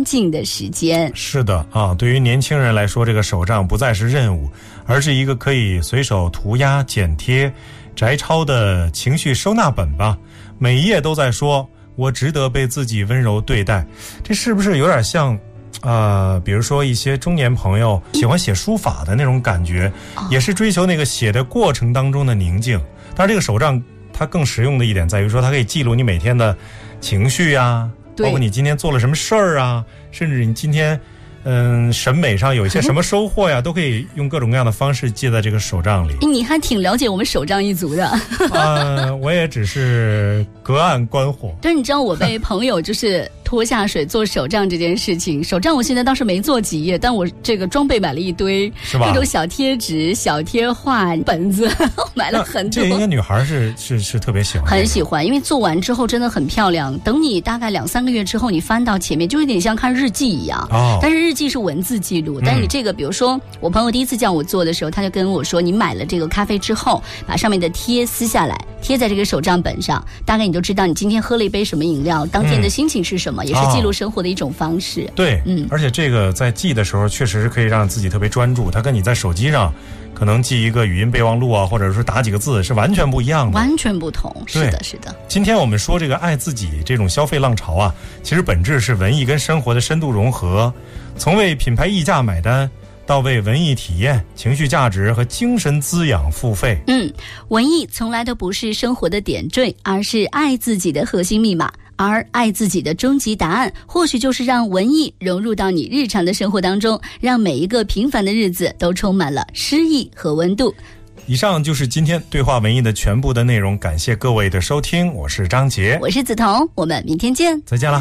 静的时间。 是的啊，对于年轻人来说，这个手账不再是任务，而是一个可以随手涂鸦、剪贴、摘抄的情绪收纳本吧。每一页都在说我值得被自己温柔对待，这是不是有点像比如说一些中年朋友喜欢写书法的那种感觉，也是追求那个写的过程当中的宁静。但是这个手账它更实用的一点在于说，它可以记录你每天的情绪啊，包括你今天做了什么事儿啊，甚至你今天审美上有一些什么收获呀，都可以用各种各样的方式记在这个手账里。 你还挺了解我们手账一族的。 我也只是隔岸观火。 但是你知道我被朋友就是拖下水做手账这件事情，手账我现在倒是没做几页，但我这个装备买了一堆， 是吧？ 各种小贴纸、小贴画本子买了很多。 这应该女孩是特别喜欢， 很喜欢，因为做完之后真的很漂亮。等你大概2-3个月之后，你翻到前面就有点像看日记一样。但是日记是文字记录，但是你这个比如说我朋友第一次叫我做的时候，他就跟我说，你买了这个咖啡之后，把上面的贴撕下来，贴在这个手账本上，大概你就知道你今天喝了一杯什么饮料，当天的心情是什么，也是记录生活的一种方式。 对，而且这个在记的时候确实是可以让自己特别专注，它跟你在手机上可能记一个语音备忘录啊，或者说打几个字是完全不一样的， 完全不同。是的，是的。 今天我们说这个爱自己这种消费浪潮啊，其实本质是文艺跟生活的深度融合，从为品牌溢价买单，到为文艺体验、情绪价值和精神滋养付费。 文艺从来都不是生活的点缀，而是爱自己的核心密码。而爱自己的终极答案，或许就是让文艺融入到你日常的生活当中，让每一个平凡的日子都充满了诗意和温度。 以上就是今天对话文艺的全部的内容，感谢各位的收听，我是张杰， 我是梓潼，我们明天见， 再见了。